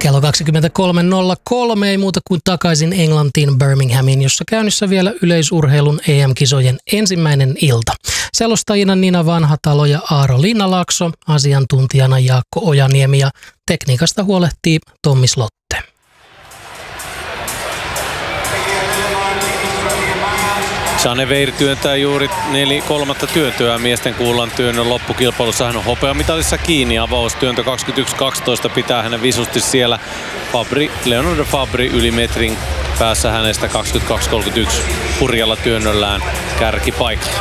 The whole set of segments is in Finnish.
Kello 23.03 ei muuta kuin takaisin Englantiin Birminghamiin, jossa käynnissä vielä yleisurheilun EM-kisojen ensimmäinen ilta. Selostajina Nina Vanhatalo ja Aaro Linnalaakso, asiantuntijana Jaakko Ojaniemi ja tekniikasta huolehtii Tommi Slotte. Jeanne Weir työntää juuri kolmatta työntöä miesten kullan työnnön loppukilpailussa. Hän on hopeamitalissa kiinni. Avaustyöntö 21.12 pitää hänen visusti siellä. Leonardo Fabri yli metrin päässä hänestä 22.31 hurjalla työnnöllään kärkipaikalla.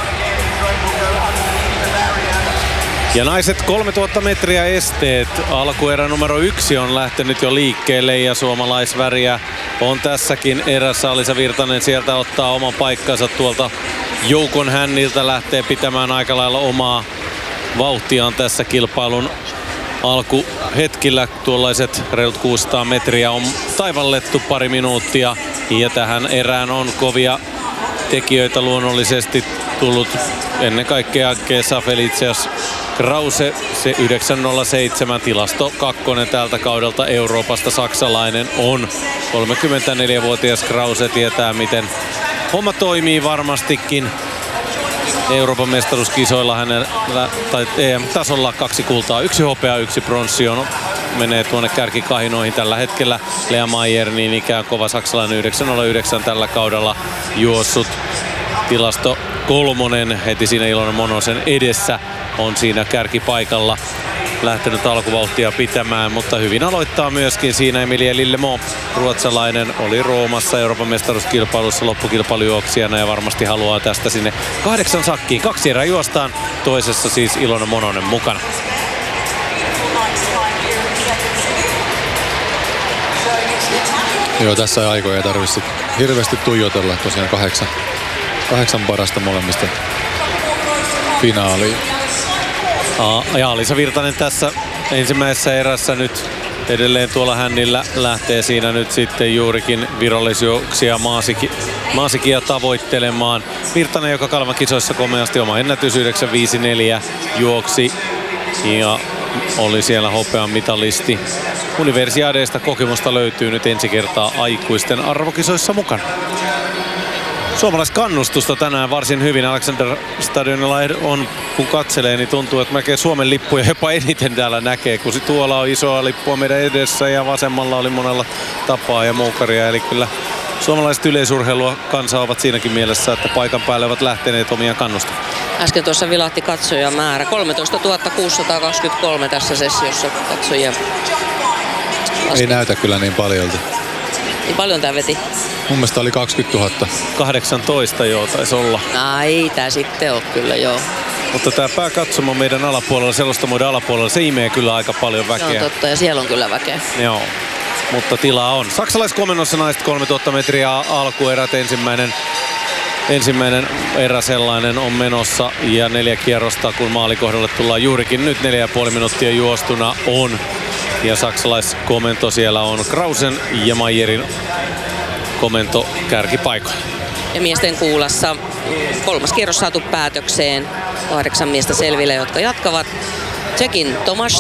Ja naiset 3000 metriä esteet. Alkuerä numero 1 on lähtenyt jo liikkeelle ja suomalaisväriä on tässäkin erässä. Alisa Virtanen sieltä ottaa oman paikkansa tuolta joukon hänniltä. Lähtee pitämään aika lailla omaa vauhtiaan tässä kilpailun alkuhetkillä. Tuollaiset reilut 600 metriä on taivallettu pari minuuttia. Ja tähän erään on kovia tekijöitä luonnollisesti tullut. Ennen kaikkea Gesa Felicias Krause, se 9.07 tilasto kakkonen tältä kaudelta Euroopasta, saksalainen on. 34-vuotias Krause tietää, miten homma toimii varmastikin. Euroopan mestaruuskisoilla hänellä, tai EM-tasolla 2 kultaa, 1 hopea, 1 pronssi on. Menee tuonne kärkikahinoihin tällä hetkellä. Lea Mayer, niin ikään kova saksalainen, 9.09 tällä kaudella juossut. Tilasto 3 heti siinä Ilona Monosen edessä on siinä kärkipaikalla. Lähtenyt alkuvauhtia pitämään, mutta hyvin aloittaa myöskin siinä Emilia Lillemont. Ruotsalainen oli Roomassa Euroopan mestaruuskilpailussa loppukilpailujuoksijana ja varmasti haluaa tästä sinne 8 sakkiin. 2 erää juostaan, toisessa siis Ilona Mononen mukana. Joo, tässä aikoja ei tarvitse hirveästi tuijotella. Tosiaan 8 parasta molemmista finaaliin. Ja Alisa Virtanen tässä ensimmäisessä erässä nyt edelleen tuolla hännillä lähtee siinä nyt sitten juurikin virallisjuoksia Maasikia tavoittelemaan. Virtanen, joka Kalman kisoissa komeasti oma ennätys 9.54 juoksi ja oli siellä hopean mitalisti. Universiadeista kokemusta löytyy nyt ensi kertaa aikuisten arvokisoissa mukana. Suomalaiskannustusta tänään varsin hyvin. Alexander Stadionilla on, kun katselee, niin tuntuu, että melkein Suomen lippuja jopa eniten täällä näkee, kun tuolla on isoa lippua meidän edessä ja vasemmalla oli monella tapaa ja muukaria. Eli kyllä suomalaiset yleisurheilua kansa ovat siinäkin mielessä, että paikan päälle ovat lähteneet omia kannustamaan. Äsken tuossa vilahti katsojamäärä. 13 623 tässä sessiossa katsojia. Ei näytä kyllä niin paljolta. Niin paljon tää veti? Mun mielestä oli 20 000. 18 joo, taisi olla. Ei tää sitten ole kyllä, joo. Mutta tää pääkatsomo meidän alapuolella, selostamoiden alapuolella, se imee kyllä aika paljon väkeä. Se on totta ja siellä on kyllä väkeä. Joo, mutta tilaa on. Saksalaiskomennossa naiset 3000 metriä alkuerät, ensimmäinen erä sellainen on menossa ja 4 kierrosta, kun maalikohdalle tullaan juurikin nyt 4,5 minuuttia juostuna on. Ja saksalaiskomento siellä on Krausen ja Mayerin komento kärkipaikoilla. Ja miesten kuulassa 3. kierros saatu päätökseen. 8 miestä selville, jotka jatkavat. Tsekin Tomáš